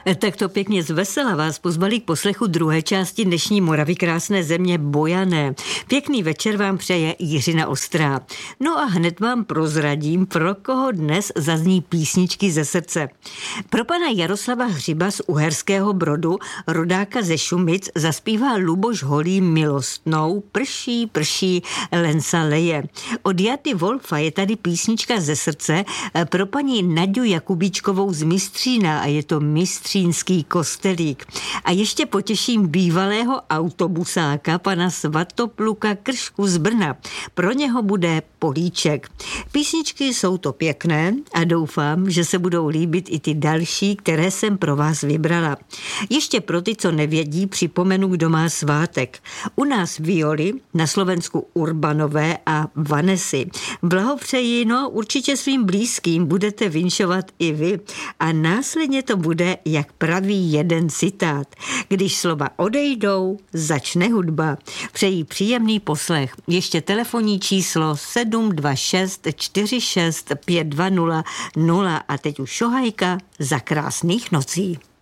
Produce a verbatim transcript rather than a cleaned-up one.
Tak to pěkně zvesela vás pozvali k poslechu druhé části dnešní Moravy krásné země Bojané. Pěkný večer vám přeje Jiřina Ostrá. No a hned vám prozradím, pro koho dnes zazní písničky ze srdce. Pro pana Jaroslava Hřiba z Uherského Brodu, rodáka ze Šumic, zaspívá Luboš Holý milostnou Prší, prší, len sa leje. Od Jaty Wolfa je tady písnička ze srdce pro paní Naďu Jakubíčkovou z Mistřína a je to Mistřínský kostelík. A ještě potěším bývalého autobusáka pana Svatopluka Kršku z Brna. Pro něho bude Políček. Písničky jsou to pěkné a doufám, že se budou líbit i ty další, které jsem pro vás vybrala. Ještě pro ty, co nevědí, připomenu, kdo má svátek. U nás Violy, na Slovensku Urbanové a Vanesy. Blahopřeji, no určitě svým blízkým budete vinšovat i vy. A následně to bude, jak praví jeden citát. Když slova odejdou, začne hudba. Přeji příjemný poslech. Ještě telefonní číslo sedm dva šest čtyři šest pět dva nula nula a teď už šohajka za krásných nocí.